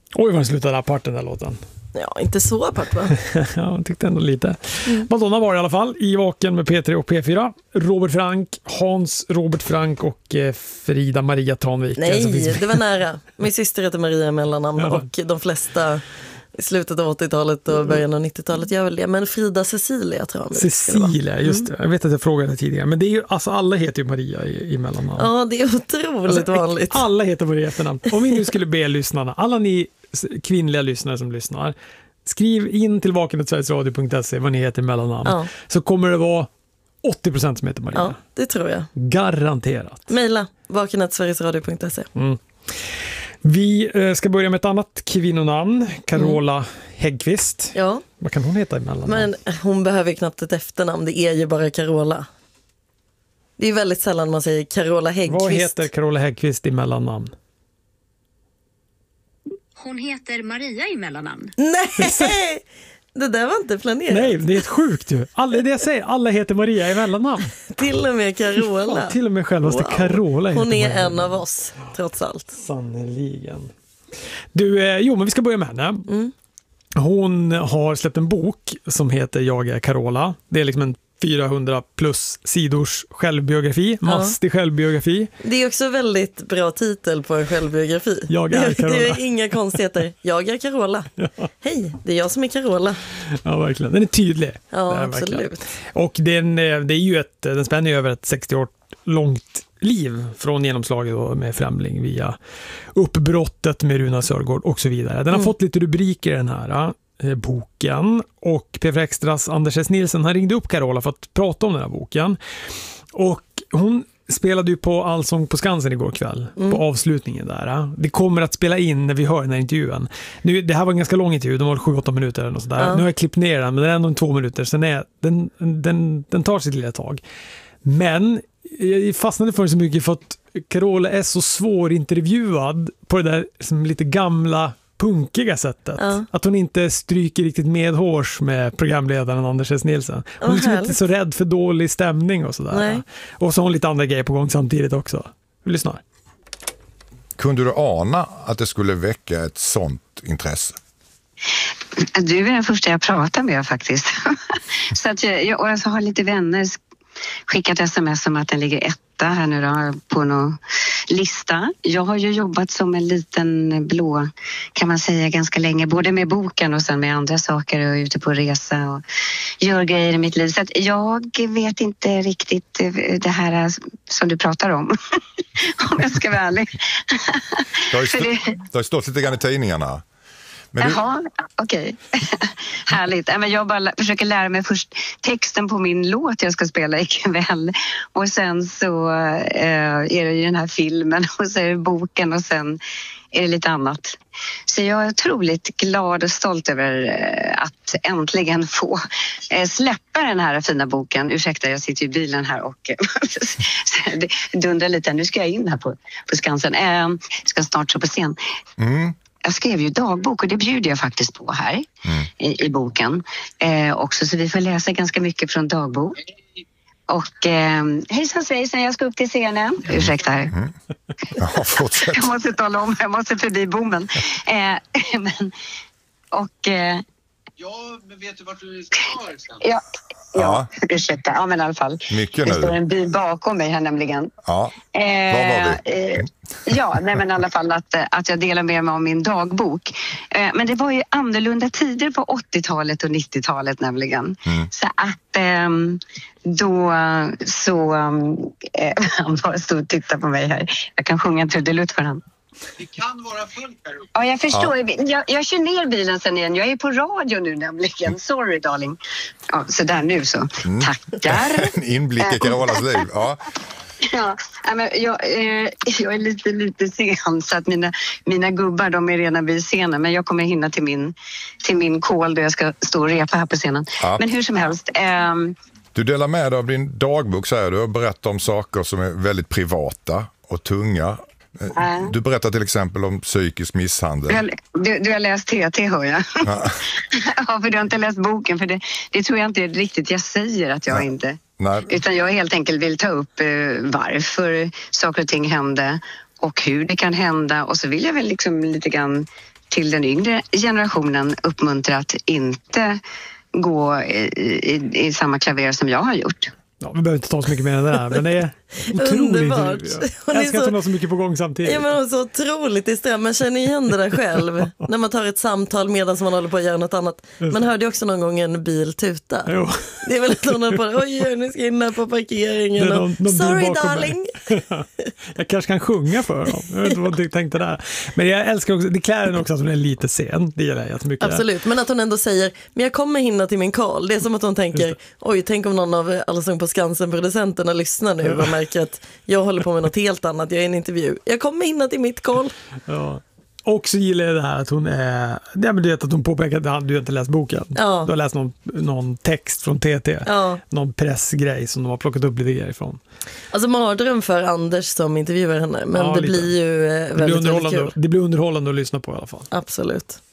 Oj, vad den slutade apart den där låten. Ja, inte så apart va? Ja, jag tyckte ändå lite. Madonna var i alla fall i Vaken med P3 och P4. Robert Frank, Hans Robert Frank och Frida Maria Tranvik. Nej, det var nära. Min syster heter Maria mellannamn och de flesta i slutet av 80-talet och början av 90-talet gör väl det. Men Frida Cecilia Tranvik. Cecilia, just det. Jag vet att jag frågade tidigare. Men det är ju, alltså alla heter ju Maria i mellannamn. Ja, det är otroligt vanligt. Alla heter Maria efternamn. Om vi nu skulle be lyssnarna, alla ni kvinnliga lyssnare som lyssnar, skriv in till vaken@sverigesradio.se vad ni heter i mellannamn. Ja. Så kommer det vara 80% som heter Maria. Ja, det tror jag. Garanterat. Mejla vaken@sverigesradio.se. Vi ska börja med ett annat kvinnonamn, Carola Häggkvist. Ja. Vad kan hon heta i mellannamn? Men hon behöver knappt ett efternamn, det är ju bara Carola. Det är väldigt sällan man säger Carola Häggkvist. Vad heter Carola Häggkvist i mellannamn? Hon heter Maria i mellannamn. Nej! Det där var inte planerat. Nej, det är ett sjukt ju. Det jag säger, alla heter Maria i mellannamn. Till och med Carola. Ja, till och med självaste Carola. Hon är Maria. En av oss, trots allt. Sannoliken. Du, men vi ska börja med henne. Hon har släppt en bok som heter Jag är Carola. Det är liksom en 400 plus sidors självbiografi, mastig självbiografi. Det är också väldigt bra titel på en självbiografi. Jag är Carola. Det är inga konstigheter. Jag är Carola. Hej, det är jag som är Carola. Ja, verkligen. Den är tydlig. Ja, absolut. Och det är ju den spänner ju över ett 60 år långt liv från genomslaget då med Främling via uppbrottet med Runa Sörgård och så vidare. Den har fått lite rubriker den här boken, och P4 Extras Anders S. Nilsson han ringde upp Carola för att prata om den här boken, och hon spelade ju på Allsång på Skansen igår kväll på avslutningen där. Det kommer att spela in när vi hör den här intervjun. Nu, det här var en ganska lång intervju, de var 7-8 minuter eller något sådär. Nu har jag klippt ner den, men den är ändå 2 minuter, så den tar sitt lilla tag. Men jag fastnade för det så mycket för att Carola är så svårintervjuad på det där som lite gamla punkiga sättet. Att hon inte stryker riktigt medhårs med programledaren Anders S. Nilsson. Hon är liksom inte så rädd för dålig stämning och sådär. Nej. Och så har hon lite andra grejer på gång samtidigt också. Vi lyssnar. Kunde du ana att det skulle väcka ett sånt intresse? Du är den första jag pratar med faktiskt. Så att jag har lite vänner skickat sms om att den ligger 1 här nu då, på någon lista. Jag har ju jobbat som en liten blå, kan man säga, ganska länge. Både med boken och sen med andra saker, och ute på resa och gör grejer i mitt liv. Så att jag vet inte riktigt det här som du pratar om. Om jag ska vara ärlig. Det har stått lite grann i tidningarna. Jaha, okej. Härligt. Men jag bara försöker lära mig först texten på min låt jag ska spela ikväll. Och sen så är det ju den här filmen, och så är det boken, och sen är det lite annat. Så jag är otroligt glad och stolt över att äntligen få släppa den här fina boken. Ursäkta, jag sitter i bilen här och dundrar lite. Nu ska jag in här på Skansen. Ska snart stå på scen. Jag skrev ju dagbok, och det bjuder jag faktiskt på här i boken också, så vi får läsa ganska mycket från dagbok. Och hejsan svejsan, jag ska upp till scenen. Ursäkta här. Ja, fortsätt. Jag måste tala om, jag måste förbi bommen. Ja, men vet du vart du ska? Ja, ursäkta. Ja, men i alla fall. Mycket nu. Det står en bil bakom mig här nämligen. Ja, var var vi? Nej, men i alla fall att jag delar med mig av min dagbok. Men det var ju annorlunda tider på 80-talet och 90-talet nämligen. Så att han bara stod och tittade på mig här. Jag kan sjunga en trudelutt för han. Det kan vara fullt här uppe. Ja, jag förstår. Ja. Jag kör ner bilen sen igen. Jag är på radio nu nämligen. Sorry, darling. Ja, så där nu så. Tackar. En inblick i Carolas liv. Ja. Ja, men jag är lite sen, så att mina gubbar, de är redan vid scenen. Men jag kommer hinna till min call då jag ska stå och repa här på scenen. Ja. Men hur som helst. Du delar med dig av din dagbok, säger du, och berättar om saker som är väldigt privata och tunga. Du berättar till exempel om psykisk misshandel. Du har läst TT, hör jag. Ja. Ja, för du har inte läst boken, för det tror jag inte riktigt jag säger att jag inte. Nej. Utan jag helt enkelt vill ta upp varför saker och ting hände och hur det kan hända, och så vill jag väl liksom lite grann till den yngre generationen uppmuntra att inte gå i samma klaver som jag har gjort. Ja, vi behöver inte ta så mycket mer än det här, men det är otroligt intervju. Jag älskar att hon har så mycket på gång samtidigt. Ja, men hon är så otroligt disträ. Man känner igen det där själv när man tar ett samtal medan man håller på att göra något annat. Man hörde också någon gång en bil tuta. Jo. Det är väl att någon på oj, nu ska jag in här på parkeringen. Någon Sorry darling. Jag kanske kan sjunga för dem. Jag vet inte vad du tänkte där. Men jag älskar också, det klär henne också att hon är lite sen. Det gillar jag jättemycket. Absolut, men att hon ändå säger, men jag kommer hinna till min call. Det är som att hon tänker, oj, tänk om någon av Allsång på Skansen-producenterna lyssnar nu och märker att jag håller på med något helt annat, jag är i en intervju. Jag kommer hinna till mitt call. Ja. Och så gillar jag det här att hon är... Ja, men du vet att hon påpekar att du inte läst boken. Ja. Du har läst någon text från TT. Ja. Någon pressgrej som de har plockat upp lite grejer ifrån. Alltså mardröm för Anders som intervjuar henne. Men Ja, det lite. blir ju väldigt kul. Det blir underhållande att lyssna på i alla fall. Absolut.